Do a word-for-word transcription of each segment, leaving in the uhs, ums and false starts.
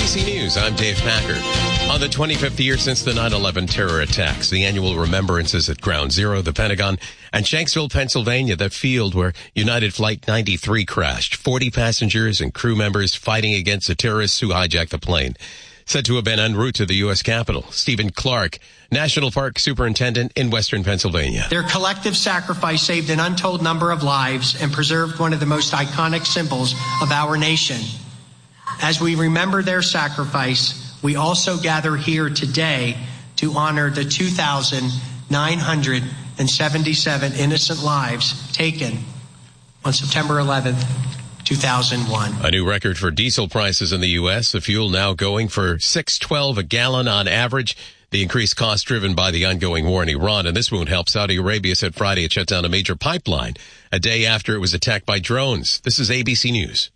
C News, I'm Dave Packer. On the twenty-fifth year since the nine eleven terror attacks, the annual remembrances at Ground Zero, the Pentagon, and Shanksville, Pennsylvania, the field where United Flight ninety-three crashed, forty passengers and crew members fighting against the terrorists who hijacked the plane. Said to have been en route to the U S Capitol. Stephen Clark, National Park Superintendent in Western Pennsylvania. Their collective sacrifice saved an untold number of lives and preserved one of the most iconic symbols of our nation. As we remember their sacrifice, we also gather here today to honor the two thousand nine hundred seventy-seven innocent lives taken on September eleventh, two thousand one. A new record for diesel prices in the U S. The fuel now going for six twelve a gallon on average. The increased cost driven by the ongoing war in Iran, and this won't help. Saudi Arabia said Friday it shut down a major pipeline a day after it was attacked by drones. This is A B C News.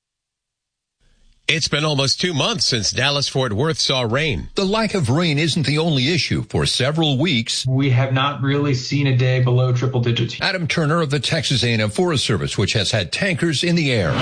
It's been almost two months since Dallas-Fort Worth saw rain. The lack of rain isn't the only issue. For several weeks, we have not really seen a day below triple digits. Adam Turner of the Texas A and M Forest Service, which has had tankers in the air.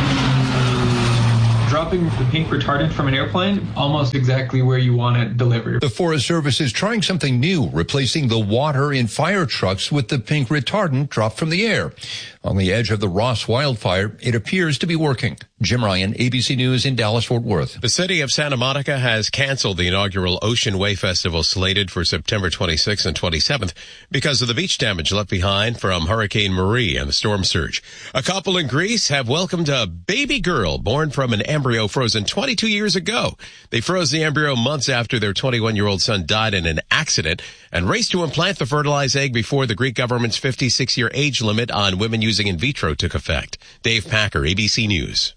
Dropping the pink retardant from an airplane, almost exactly where you want it delivered. The Forest Service is trying something new, replacing the water in fire trucks with the pink retardant dropped from the air. On the edge of the Ross wildfire, it appears to be working. Jim Ryan, A B C News in Dallas-Fort Worth. The city of Santa Monica has canceled the inaugural Ocean Way Festival slated for September twenty-sixth and twenty-seventh because of the beach damage left behind from Hurricane Marie and the storm surge. A couple in Greece have welcomed a baby girl born from an embryo frozen twenty-two years ago. They froze the embryo months after their twenty-one-year-old son died in an accident and raced to implant the fertilized egg before the Greek government's fifty-six-year age limit on women using in vitro took effect. Dave Packer, A B C News.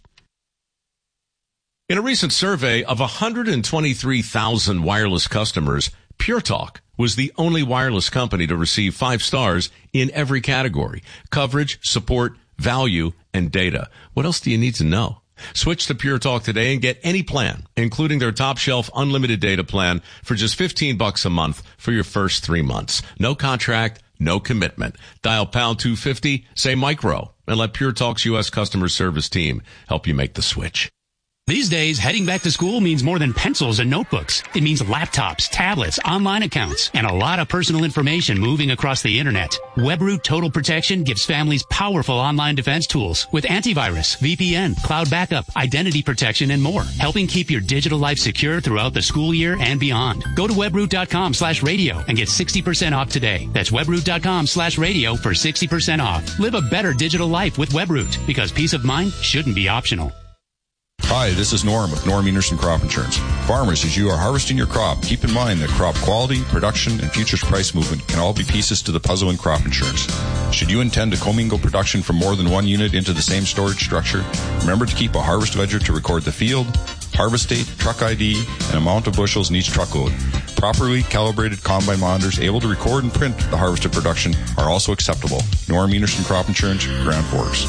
In a recent survey of one hundred twenty-three thousand wireless customers, Pure Talk was the only wireless company to receive five stars in every category: coverage, support, value, and data. What else do you need to know? Switch to Pure Talk today and get any plan, including their top shelf unlimited data plan for just fifteen bucks a month for your first three months. No contract, no commitment. Dial pound two fifty, say micro, and let Pure Talk's U S customer service team help you make the switch. These days, heading back to school means more than pencils and notebooks. It means laptops, tablets, online accounts, and a lot of personal information moving across the internet. WebRoot Total Protection gives families powerful online defense tools with antivirus, V P N, cloud backup, identity protection, and more, helping keep your digital life secure throughout the school year and beyond. Go to webroot.com slash radio and get sixty percent off today. That's webroot.com slash radio for sixty percent off. Live a better digital life with WebRoot, because peace of mind shouldn't be optional. Hi, this is Norm with Norm Enerson Crop Insurance. Farmers, as you are harvesting your crop, keep in mind that crop quality, production, and futures price movement can all be pieces to the puzzle in crop insurance. Should you intend to commingle production from more than one unit into the same storage structure, remember to keep a harvest ledger to record the field, harvest date, truck I D, and amount of bushels in each truckload. Properly calibrated combine monitors able to record and print the harvested production are also acceptable. Norm Enerson Crop Insurance, Grand Forks.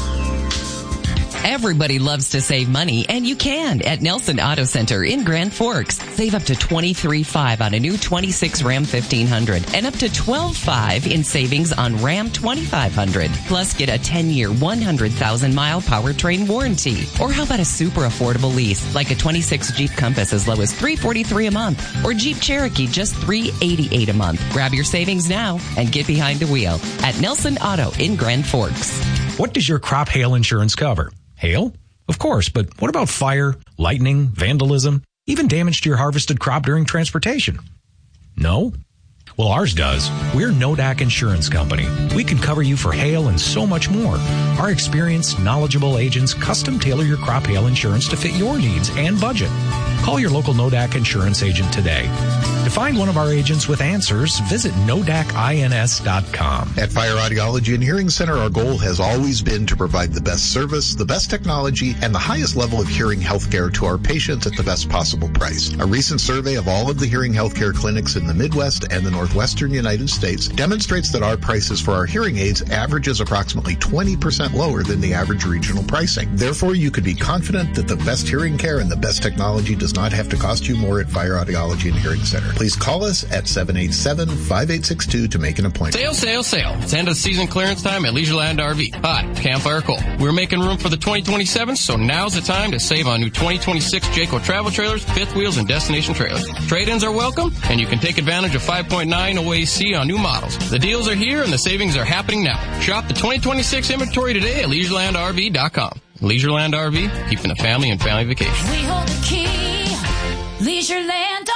Everybody loves to save money, and you can at Nelson Auto Center in Grand Forks. Save up to twenty-three thousand five hundred dollars on a new twenty-six Ram fifteen hundred and up to twelve thousand five hundred dollars in savings on Ram twenty-five hundred. Plus, get a ten-year, one hundred thousand mile powertrain warranty. Or how about a super affordable lease, like a twenty-six Jeep Compass as low as three hundred forty-three dollars a month, or Jeep Cherokee just three hundred eighty-eight dollars a month. Grab your savings now and get behind the wheel at Nelson Auto in Grand Forks. What does your crop hail insurance cover? Hail? Of course, but what about fire, lightning, vandalism, even damage to your harvested crop during transportation? No? Well, ours does. We're Nodak Insurance Company. We can cover you for hail and so much more. Our experienced, knowledgeable agents custom tailor your crop hail insurance to fit your needs and budget. Call your local Nodak Insurance agent today. To find one of our agents with answers, visit nodak ins dot com. At Fire Audiology and Hearing Center, our goal has always been to provide the best service, the best technology, and the highest level of hearing health care to our patients at the best possible price. A recent survey of all of the hearing health care clinics in the Midwest and the Northwestern United States demonstrates that our prices for our hearing aids averages approximately twenty percent lower than the average regional pricing. Therefore, you could be confident that the best hearing care and the best technology does not have to cost you more at Fire Audiology and Hearing Center. Please call us at seven eight seven, five eight six two to make an appointment. Sale, sale, sale. It's end of season clearance time at Leisureland R V. Hi, it's Campfire Cole. We're making room for the twenty twenty-seven, so now's the time to save on new twenty twenty-six Jayco travel trailers, fifth wheels, and destination trailers. Trade-ins are welcome, and you can take advantage of five point nine O A C on new models. The deals are here, and the savings are happening now. Shop the twenty twenty-six inventory today at leisureland r v dot com. Leisureland R V, keeping the family and family vacation. We hold the key, Leisureland R V.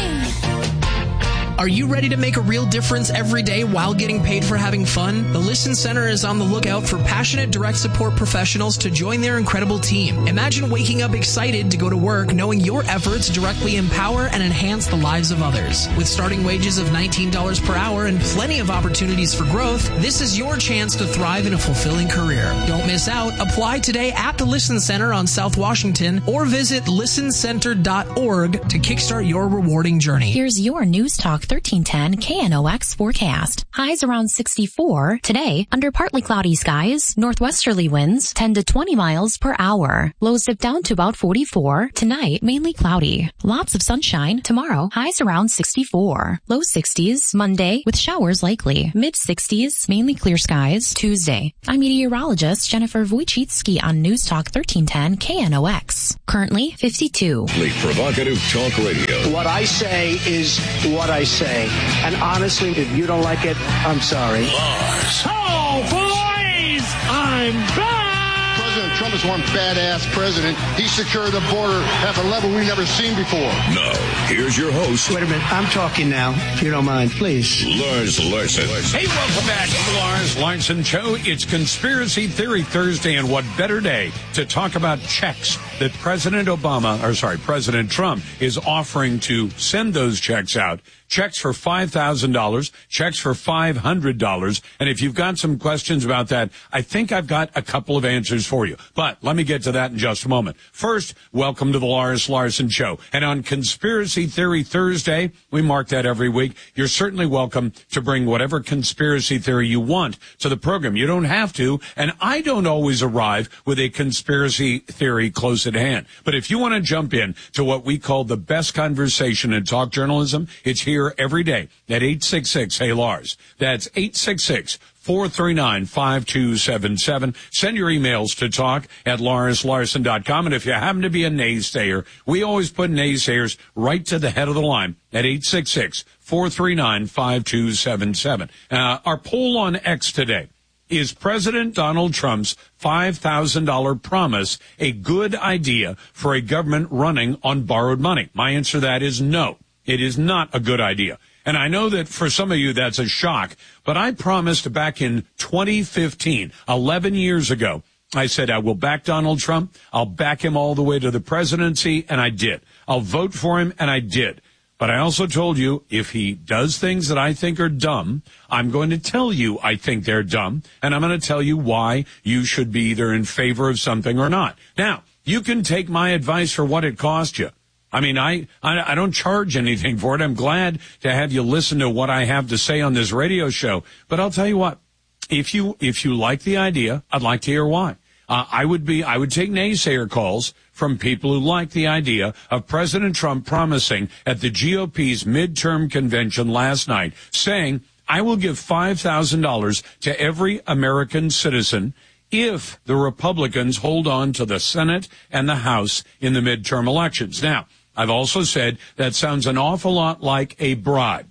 Are you ready to make a real difference every day while getting paid for having fun? The Listen Center is on the lookout for passionate direct support professionals to join their incredible team. Imagine waking up excited to go to work knowing your efforts directly empower and enhance the lives of others. With starting wages of nineteen dollars per hour and plenty of opportunities for growth, this is your chance to thrive in a fulfilling career. Don't miss out. Apply today at the Listen Center on South Washington or visit listen center dot org to kickstart your rewarding journey. Here's your News Talk thirteen ten K N O X forecast. Highs around sixty-four. Today, under partly cloudy skies, northwesterly winds ten to twenty miles per hour. Lows dip down to about forty-four. Tonight, mainly cloudy. Lots of sunshine. Tomorrow, highs around sixty-four. Low sixties. Monday, with showers likely. Mid sixties, mainly clear skies. Tuesday. I'm meteorologist Jennifer Wojcicki on News Talk thirteen ten K N O X. Currently, fifty-two. Provocative talk radio. What I say is what I say. And honestly, if you don't like it, I'm sorry. Lars. Oh, boys! I'm back! President Trump is one badass president. He secured the border at a level we've never seen before. Now, here's your host. Wait a minute. I'm talking now, if you don't mind, please. Lars Larson. Hey, welcome back to the Lars Larson Show. It's Conspiracy Theory Thursday, and what better day to talk about checks that President Obama, or sorry, President Trump is offering to send those checks out. Checks for five thousand dollars, checks for five hundred dollars. And if you've got some questions about that, I think I've got a couple of answers for you. But let me get to that in just a moment. First, welcome to the Lars Larson Show. And on Conspiracy Theory Thursday, we mark that every week. You're certainly welcome to bring whatever conspiracy theory you want to the program. You don't have to, and I don't always arrive with a conspiracy theory close at hand. But if you want to jump in to what we call the best conversation in talk journalism, it's here every day at eight six six, hey Lars. That's eight six six, four three nine, five two seven seven. Send your emails to talk at lars larson dot com. And if you happen to be a naysayer, we always put naysayers right to the head of the line at eight six six, four three nine, five two seven seven. Uh, our poll on X today. Is President Donald Trump's five thousand dollars promise a good idea for a government running on borrowed money? My answer to that is no. It is not a good idea. And I know that for some of you that's a shock, but I promised back in twenty fifteen, eleven years ago, I said I will back Donald Trump. I'll back him all the way to the presidency, and I did. I'll vote for him, and I did. But I also told you if he does things that I think are dumb, I'm going to tell you I think they're dumb, and I'm going to tell you why you should be either in favor of something or not. Now, you can take my advice for what it cost you. I mean, I, I, I don't charge anything for it. I'm glad to have you listen to what I have to say on this radio show. But I'll tell you what, if you, if you like the idea, I'd like to hear why. Uh, I would be, I would take naysayer calls from people who like the idea of President Trump promising at the G O P's midterm convention last night, saying, I will give five thousand dollars to every American citizen if the Republicans hold on to the Senate and the House in the midterm elections. Now, I've also said that sounds an awful lot like a bribe.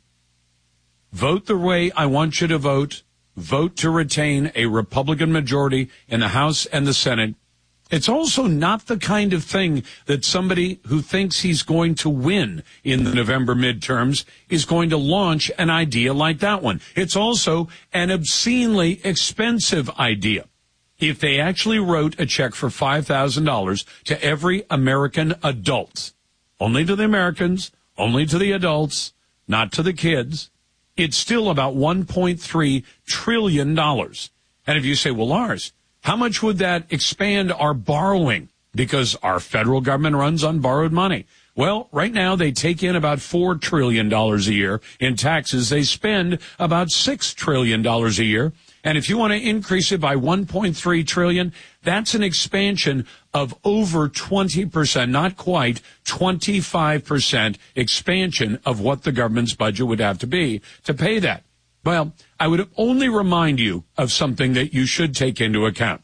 Vote the way I want you to vote. Vote to retain a Republican majority in the House and the Senate. It's also not the kind of thing that somebody who thinks he's going to win in the November midterms is going to launch an idea like that one. It's also an obscenely expensive idea. If they actually wrote a check for five thousand dollars to every American adult, only to the Americans, only to the adults, not to the kids, it's still about one point three trillion dollars. And if you say, well, Lars, how much would that expand our borrowing? Because our federal government runs on borrowed money. Well, right now they take in about four trillion dollars a year in taxes. They spend about six trillion dollars a year. And if you want to increase it by one point three trillion dollars, That's an expansion of over twenty percent, not quite, twenty-five percent expansion of what the government's budget would have to be to pay that. Well, I would only remind you of something that you should take into account.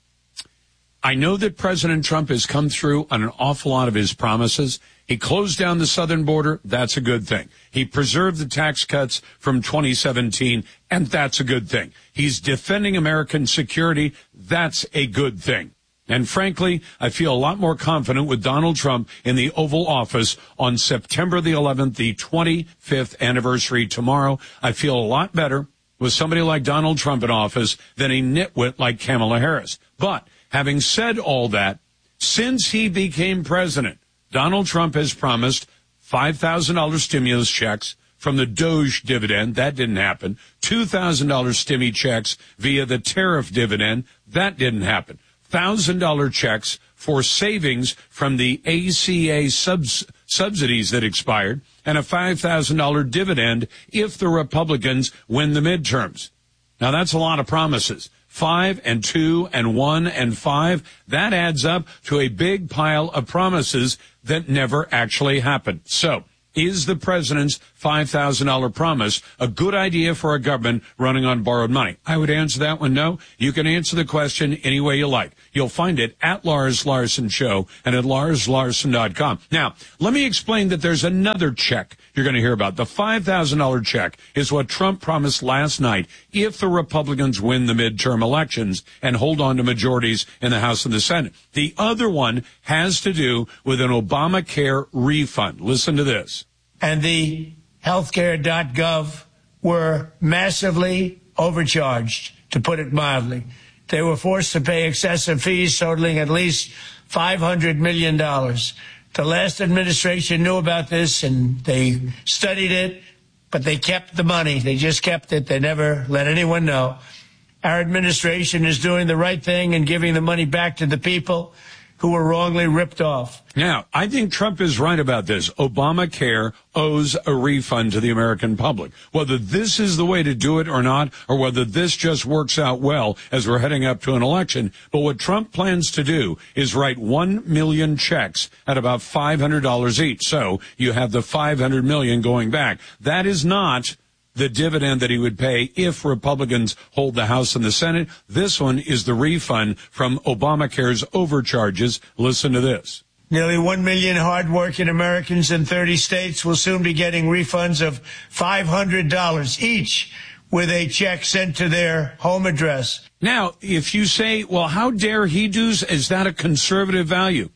I know that President Trump has come through on an awful lot of his promises. He closed down the southern border. That's a good thing. He preserved the tax cuts from twenty seventeen, and that's a good thing. He's defending American security. That's a good thing. And frankly, I feel a lot more confident with Donald Trump in the Oval Office on September the eleventh, the twenty-fifth anniversary tomorrow. I feel a lot better with somebody like Donald Trump in office than a nitwit like Kamala Harris. But having said all that, since he became president, Donald Trump has promised five thousand dollars stimulus checks from the Doge dividend. That didn't happen. two thousand dollars stimmy checks via the tariff dividend. That didn't happen. one thousand dollars checks for savings from the A C A subs- subsidies that expired, and a five thousand dollars dividend if the Republicans win the midterms. Now, that's a lot of promises. Five and two and one and five, that adds up to a big pile of promises that never actually happened. So, is the president's five thousand dollars promise a good idea for a government running on borrowed money? I would answer that one no. You can answer the question any way you like. You'll find it at Lars Larson Show and at lars larson dot com. Now, let me explain that there's another check you're going to hear about. The five thousand dollars check is what Trump promised last night if the Republicans win the midterm elections and hold on to majorities in the House and the Senate. The other one has to do with an Obamacare refund. Listen to this. And the healthcare dot gov were massively overcharged, to put it mildly. They were forced to pay excessive fees totaling at least five hundred million dollars. The last administration knew about this, and they studied it, but they kept the money. They just kept it. They never let anyone know. Our administration is doing the right thing and giving the money back to the people who were wrongly ripped off. Now, I think Trump is right about this. Obamacare owes a refund to the American public. Whether this is the way to do it or not, or whether this just works out well as we're heading up to an election, but what Trump plans to do is write one million checks at about five hundred dollars each. So you have the five hundred million dollars going back. That is not the dividend that he would pay if Republicans hold the House and the Senate. This one is the refund from Obamacare's overcharges. Listen to this. Nearly one million hardworking Americans in thirty states will soon be getting refunds of five hundred dollars each with a check sent to their home address. Now, if you say, well, how dare he do, is that a conservative value?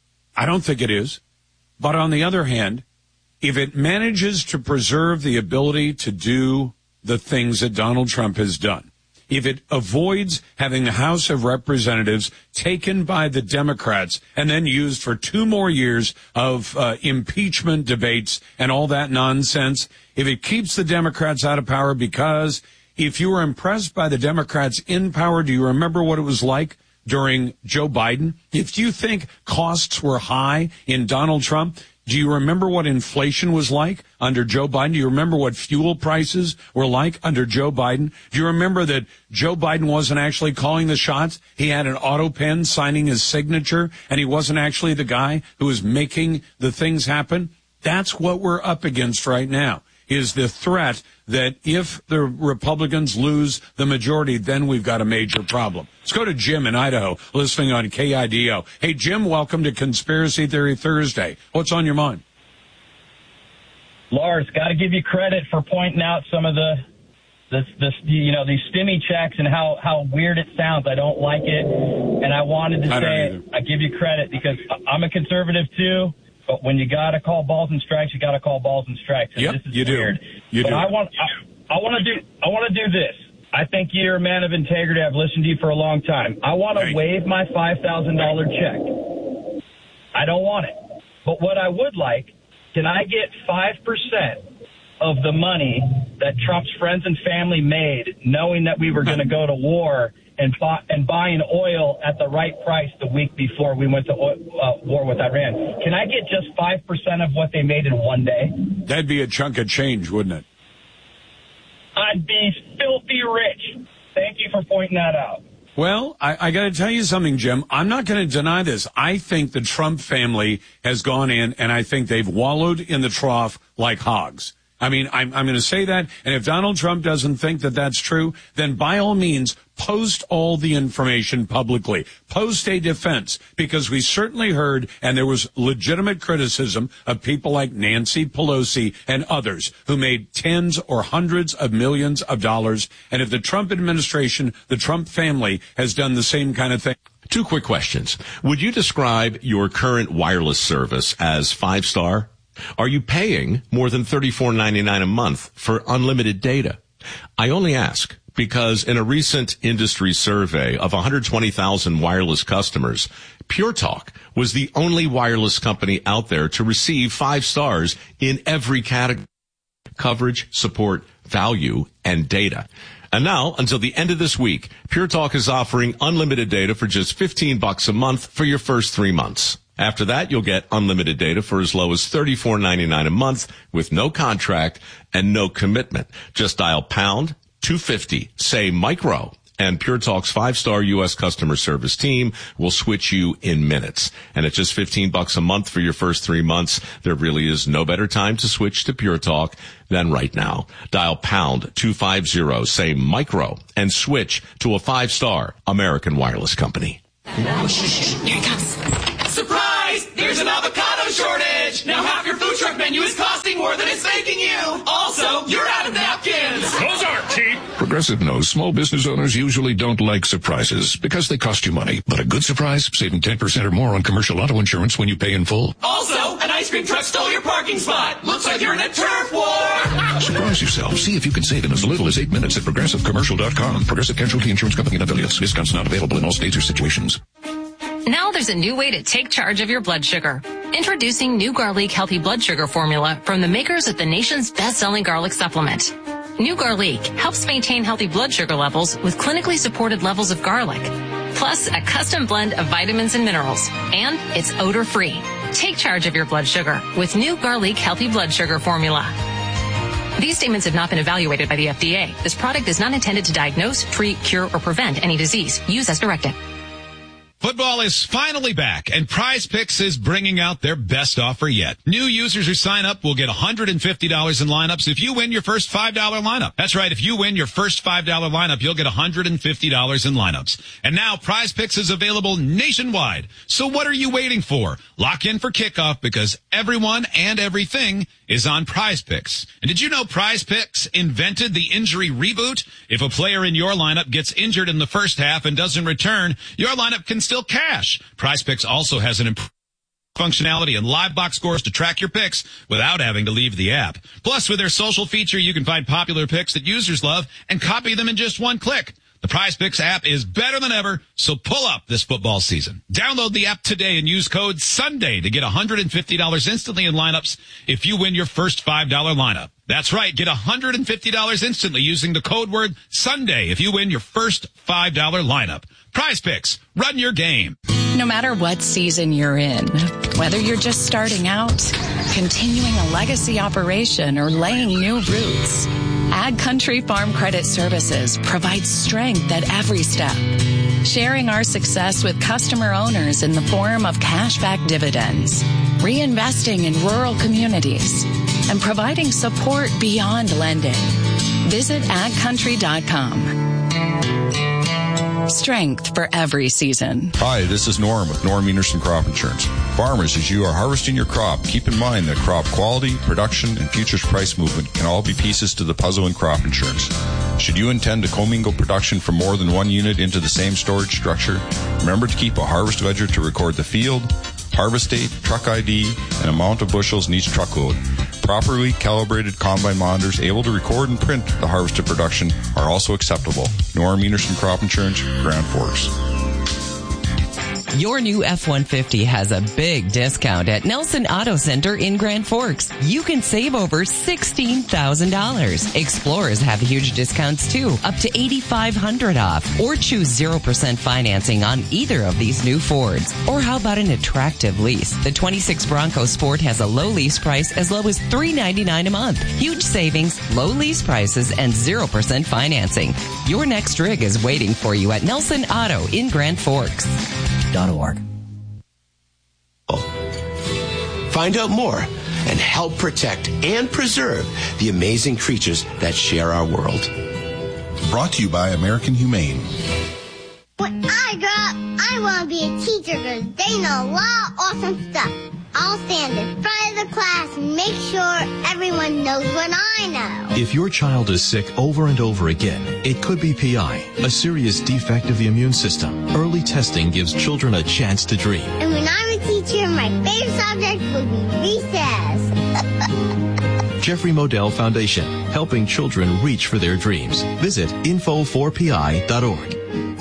I don't think it is. But on the other hand, if it manages to preserve the ability to do the things that Donald Trump has done, if it avoids having the House of Representatives taken by the Democrats and then used for two more years of uh, impeachment debates and all that nonsense, if it keeps the Democrats out of power, because if you were impressed by the Democrats in power, do you remember what it was like during Joe Biden? If you think costs were high in Donald Trump, do you remember what inflation was like under Joe Biden? Do you remember what fuel prices were like under Joe Biden? Do you remember that Joe Biden wasn't actually calling the shots? He had an auto pen signing his signature, and he wasn't actually the guy who was making the things happen? That's what we're up against right now, is the threat that if the Republicans lose the majority, then we've got a major problem. Let's go to Jim in Idaho, listening on K I D O. Hey, Jim, welcome to Conspiracy Theory Thursday. What's on your mind? Lars, got to give you credit for pointing out some of the, this, this, you know, these stimmy checks and how, how weird it sounds. I don't like it. And I wanted to I say, I give you credit because I'm a conservative too. But when you got to call balls and strikes, you got to call balls and strikes. And yep, this is you weird. do. You but do. I want, I, I want to do, I want to do this. I think you're a man of integrity. I've listened to you for a long time. I want to waive my five thousand dollars check. I don't want it. But what I would like, can I get five percent of the money that Trump's friends and family made, knowing that we were going to go to war and, buy, and buying oil at the right price the week before we went to oil, uh, war with Iran? Can I get just five percent of what they made in one day? That'd be a chunk of change, wouldn't it? I'd be filthy rich. Thank you for pointing that out. Well, I, I got to tell you something, Jim. I'm not going to deny this. I think the Trump family has gone in, and I think they've wallowed in the trough like hogs. I mean, I'm, I'm going to say that, and if Donald Trump doesn't think that that's true, then by all means, post all the information publicly. Post a defense, because we certainly heard, and there was legitimate criticism of people like Nancy Pelosi and others who made tens or hundreds of millions of dollars. And if the Trump administration, the Trump family, has done the same kind of thing. Two quick questions. Would you describe your current wireless service as five-star? Are you paying more than thirty-four ninety-nine a month for unlimited data? I only ask because in a recent industry survey of one hundred twenty thousand wireless customers, Pure Talk was the only wireless company out there to receive five stars in every category: coverage, support, value, and data. And now, until the end of this week, Pure Talk is offering unlimited data for just fifteen bucks a month for your first three months. After that, you'll get unlimited data for as low as thirty-four ninety-nine a month with no contract and no commitment. Just dial pound two fifty, say micro, and Pure Talk's five-star U S customer service team will switch you in minutes. And at just fifteen bucks a month for your first three months, there really is no better time to switch to Pure Talk than right now. Dial pound two fifty, say micro, and switch to a five-star American wireless company. Here he comes. Surprise! There's an avocado shortage! Now half your food truck menu is costing more than it's making you! Also, you're out of napkins! Those aren't cheap! Progressive knows small business owners usually don't like surprises because they cost you money. But a good surprise, saving ten percent or more on commercial auto insurance when you pay in full. Also, an ice cream truck stole your parking spot! Looks like you're in a turf war! Surprise yourself. See if you can save in as little as eight minutes at progressive commercial dot com. Progressive Casualty Insurance Company and affiliates. Discounts not available in all states or situations. Now there's a new way to take charge of your blood sugar. Introducing New Garlic Healthy Blood Sugar Formula from the makers of the nation's best-selling garlic supplement. New Garlic helps maintain healthy blood sugar levels with clinically supported levels of garlic, plus a custom blend of vitamins and minerals, and it's odor-free. Take charge of your blood sugar with New Garlic Healthy Blood Sugar Formula. These statements have not been evaluated by the F D A. This product is not intended to diagnose, treat, cure, or prevent any disease. Use as directed. Football is finally back, and Prize Picks is bringing out their best offer yet. New users who sign up will get one hundred fifty dollars in lineups if you win your first five dollar lineup. That's right, if you win your first five dollar lineup, you'll get one hundred fifty dollars in lineups. And now Prize Picks is available nationwide. So what are you waiting for? Lock in for kickoff because everyone and everything is on Prize Picks. And did you know Prize Picks invented the injury reboot? If a player in your lineup gets injured in the first half and doesn't return, your lineup can still cash. Prize Picks also has an improved functionality and live box scores to track your picks without having to leave the app. Plus, with their social feature, you can find popular picks that users love and copy them in just one click. The Prize Picks app is better than ever, so pull up this football season. Download the app today and use code SUNDAY to get one hundred fifty dollars instantly in lineups if you win your first five dollar lineup. That's right, get one hundred fifty dollars instantly using the code word SUNDAY if you win your first five dollar lineup. Prize Picks, run your game. No matter what season you're in, whether you're just starting out, continuing a legacy operation, or laying new roots, Ag Country Farm Credit Services provides strength at every step, sharing our success with customer owners in the form of cashback dividends, reinvesting in rural communities, and providing support beyond lending. Visit ag country dot com. Strength for every season. Hi, this is Norm with Norm Enerson Crop Insurance. Farmers, as you are harvesting your crop, keep in mind that crop quality, production, and futures price movement can all be pieces to the puzzle in crop insurance. Should you intend to commingle production from more than one unit into the same storage structure, remember to keep a harvest ledger to record the field, harvest date, truck I D, and amount of bushels in each truckload. Properly calibrated combine monitors able to record and print the harvested production are also acceptable. Norm Enerson Crop Insurance, Grand Forks. Your new F one fifty has a big discount at Nelson Auto Center in Grand Forks. You can save over sixteen thousand dollars. Explorers have huge discounts too, up to eight thousand five hundred dollars off. Or choose zero percent financing on either of these new Fords. Or how about an attractive lease? The twenty-six Bronco Sport has a low lease price as low as three hundred ninety-nine dollars a month. Huge savings, low lease prices, and zero percent financing. Your next rig is waiting for you at Nelson Auto in Grand Forks. .org. Find out more and help protect and preserve the amazing creatures that share our world. Brought to you by American Humane. When I grow up, I want to be a teacher because they know a lot of awesome stuff. I'll stand in front of the class and make sure everyone knows what I know. If your child is sick over and over again, it could be P I, a serious defect of the immune system. Early testing gives children a chance to dream. And when I'm a teacher, my favorite subject will be recess. Jeffrey Modell Foundation, helping children reach for their dreams. Visit info four p i dot org.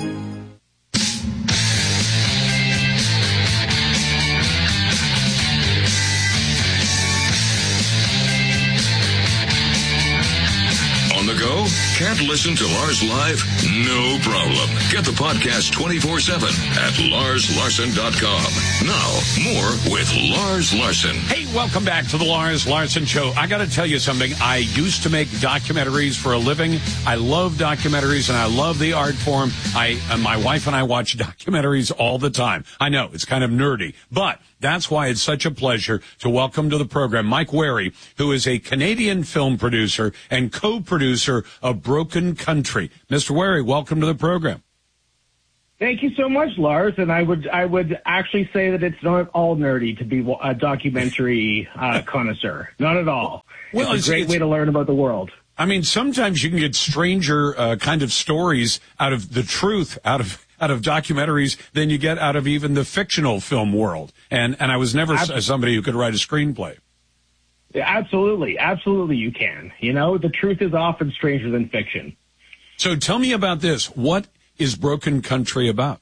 Go? Can't listen to Lars live? No problem. Get the podcast twenty-four seven at lars larson dot com. Now, more with Lars Larson. Hey, welcome back to the Lars Larson Show. I got to tell you something. I used to make documentaries for a living. I love documentaries, and I love the art form. I, uh, my wife and I watch documentaries all the time. I know, it's kind of nerdy, but that's why it's such a pleasure to welcome to the program Mike Wary, who is a Canadian film producer and co-producer of Broken Country. Mister Wary, welcome to the program. Thank you so much, Lars. And I would I would actually say that it's not all nerdy to be a documentary uh, connoisseur. Not at all. Well, it's, it's a great it's, way to learn about the world. I mean, sometimes you can get stranger uh, kind of stories out of the truth, out of out of documentaries than you get out of even the fictional film world. And and I was never Absolutely. somebody who could write a screenplay. Yeah, absolutely. Absolutely you can. You know, the truth is often stranger than fiction. So tell me about this. What is Broken Country about?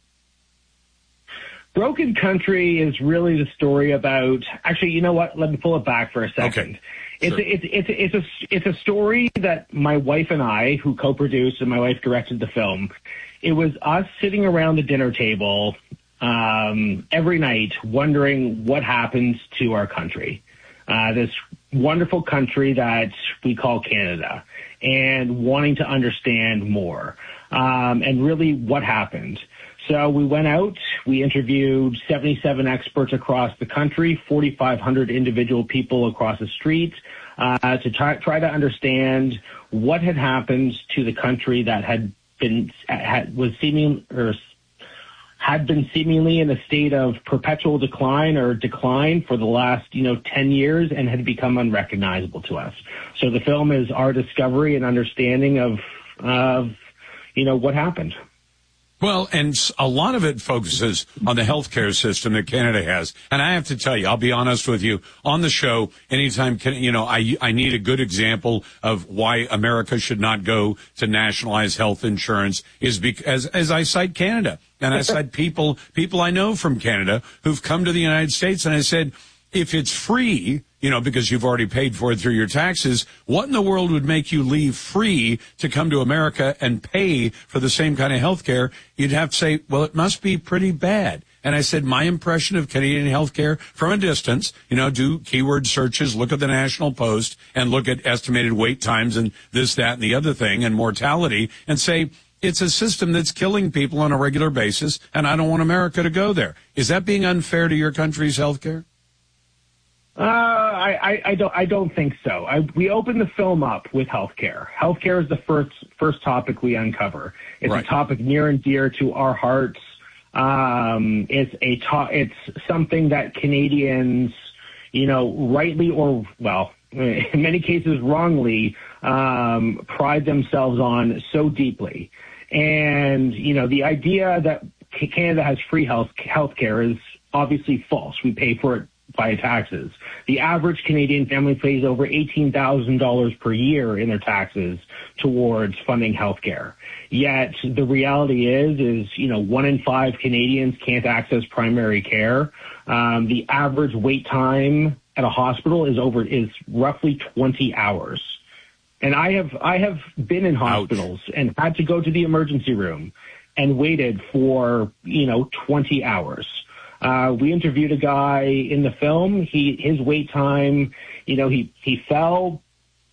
Broken Country is really the story about, actually, you know what? Let me pull it back for a second. Okay. It's, sure. a, it's, it's, it's, a, it's a story that my wife and I, who co-produced and my wife directed the film, it was us sitting around the dinner table um, every night wondering what happens to our country, uh, this wonderful country that we call Canada, and wanting to understand more um, and really what happened. So we went out, we interviewed seventy-seven experts across the country, forty-five hundred individual people across the street, uh, to try, try to understand what had happened to the country that had been, had, was seeming, or had been seemingly in a state of perpetual decline or decline for the last, you know, ten years and had become unrecognizable to us. So the film is our discovery and understanding of, of, you know, what happened. Well, and a lot of it focuses on the healthcare system that Canada has. And I have to tell you, I'll be honest with you, on the show, anytime, you know, I, I need a good example of why America should not go to nationalize health insurance is because, as I cite Canada, and I cite people, people I know from Canada who've come to the United States, and I said, if it's free, you know, because you've already paid for it through your taxes, what in the world would make you leave free to come to America and pay for the same kind of health care? You'd have to say, well, it must be pretty bad. And I said, my impression of Canadian healthcare from a distance, you know, do keyword searches, look at the National Post, and look at estimated wait times and this, that, and the other thing, and mortality, and say, it's a system that's killing people on a regular basis, and I don't want America to go there. Is that being unfair to your country's healthcare? Uh, I, I, I don't, I don't think so. I, we opened the film up with healthcare. Healthcare is the first, first topic we uncover. It's right. a topic near and dear to our hearts. Um, it's a to- it's something that Canadians, you know, rightly or, well, in many cases wrongly, um, pride themselves on so deeply. And, you know, the idea that Canada has free health healthcare is obviously false. We pay for it via taxes. The average Canadian family pays over eighteen thousand dollars per year in their taxes towards funding healthcare. Yet the reality is, is, you know, one in five Canadians can't access primary care. Um, the average wait time at a hospital is over, is roughly twenty hours. And I have, I have been in hospitals Ouch. and had to go to the emergency room and waited for, you know, twenty hours. Uh, we interviewed a guy in the film. He, his wait time, you know, he, he fell.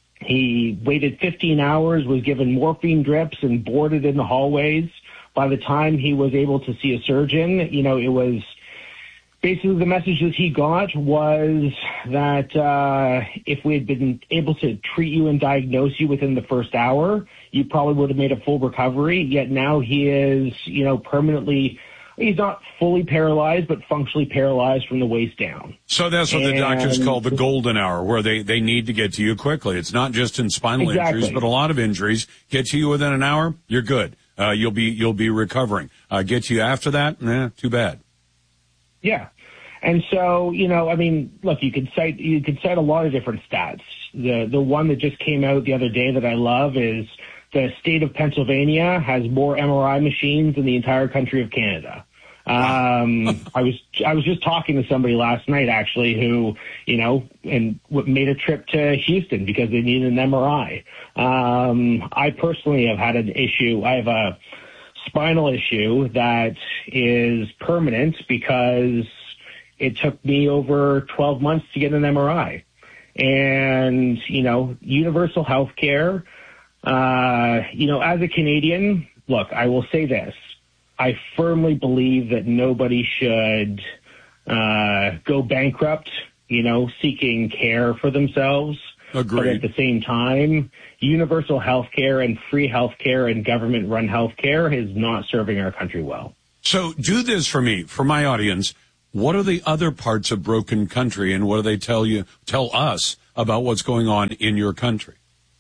He waited fifteen hours, was given morphine drips and boarded in the hallways. By the time he was able to see a surgeon, you know, it was basically the message that he got was that uh, if we had been able to treat you and diagnose you within the first hour, you probably would have made a full recovery. Yet now he is, you know, permanently, he's not fully paralyzed, but functionally paralyzed from the waist down. So that's what and, the doctors call the golden hour, where they, they need to get to you quickly. It's not just in spinal exactly. injuries, but a lot of injuries. Get to you within an hour, you're good. Uh, you'll be you'll be recovering. Uh, get to you after that, eh, too bad. Yeah. And so, you know, I mean, look, you could cite you could cite a lot of different stats. The the one that just came out the other day that I love is the state of Pennsylvania has more M R I machines than the entire country of Canada. Um, I was I was just talking to somebody last night, actually, who, you know, and made a trip to Houston because they needed an M R I. Um, I personally have had an issue. I have a spinal issue that is permanent because it took me over twelve months to get an M R I. And, you know, universal health care, uh, you know, as a Canadian, look, I will say this. I firmly believe that nobody should uh, go bankrupt, you know, seeking care for themselves. Agreed. But at the same time, universal health care and free health care and government-run health care is not serving our country well. So do this for me, for my audience. What are the other parts of broken country, and what do they tell you, tell us about what's going on in your country?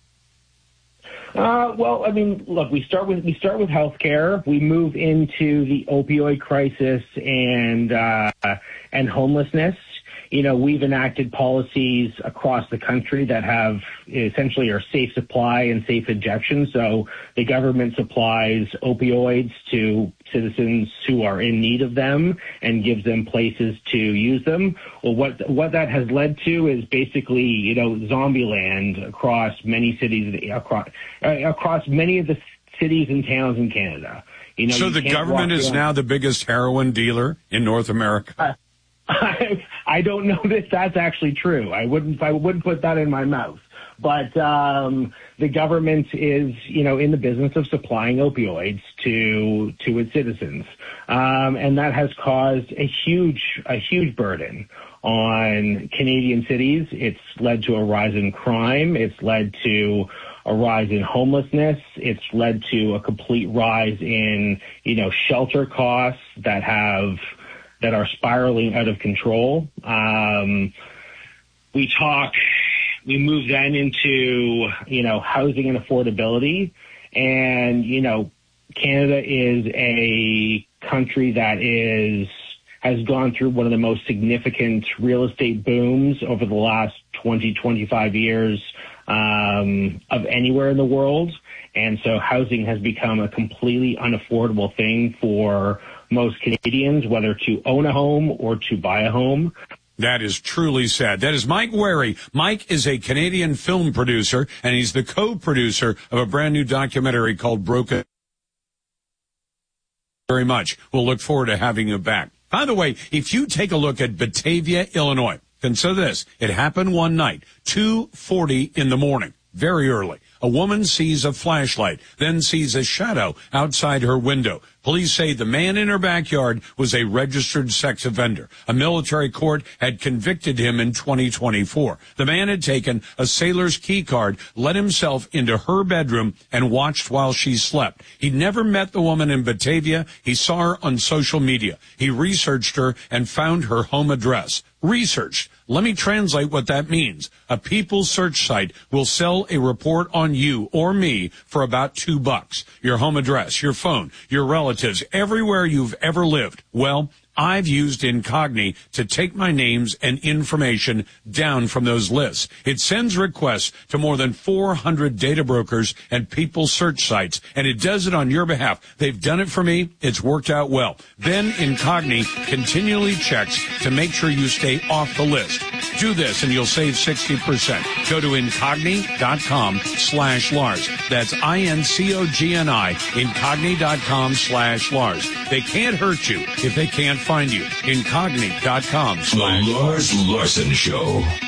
Uh, well, I mean, look, we start with we start with healthcare. We move into the opioid crisis and uh, and homelessness. You know, we've enacted policies across the country that have essentially are safe supply and safe injection. So the government supplies opioids to citizens who are in need of them and gives them places to use them. Well, what what that has led to is basically, you know, zombie land across many cities, across uh, across many of the cities and towns in Canada. You know, so you the government is now the biggest heroin dealer in North America. Uh, I, I don't know that that's actually true. I wouldn't I wouldn't put that in my mouth. But um, the government is, you know, in the business of supplying opioids to to its citizens, um, and that has caused a huge a huge burden on Canadian cities. It's led to a rise in crime. It's led to a rise in homelessness. It's led to a complete rise in, you know, shelter costs that have that are spiraling out of control. Um, we talk, we move then into, you know, housing and affordability. And, you know, Canada is a country that is, has gone through one of the most significant real estate booms over the last twenty, twenty-five years, um, of anywhere in the world. And so housing has become a completely unaffordable thing for most Canadians, whether to own a home or to buy a home. That is truly sad. That is Mike Wary. Mike is a Canadian film producer, and he's the co-producer of a brand new documentary called Broken. Very much. We'll look forward to having you back. By the way, if you take a look at Batavia, Illinois, consider this. It happened one night, two forty in the morning, very early. A woman sees a flashlight, then sees a shadow outside her window. Police say the man in her backyard was a registered sex offender. A military court had convicted him in twenty twenty-four. The man had taken a sailor's key card, let himself into her bedroom, and watched while she slept. He never met the woman in Batavia. He saw her on social media. He researched her and found her home address. Researched. Let me translate what that means. A People search site will sell a report on you or me for about two bucks. Your home address, your phone, your relatives, everywhere you've ever lived. Well, I've used Incogni to take my names and information down from those lists. It sends requests to more than four hundred data brokers and people search sites, and it does it on your behalf. They've done it for me. It's worked out well. Then Incogni continually checks to make sure you stay off the list. Do this and you'll save sixty percent. Go to Incogni.com slash Lars. That's I-N-C-O-G-N-I, Incogni.com slash Lars. They can't hurt you if they can't find you. Incogni.com slash Lars Larson Show.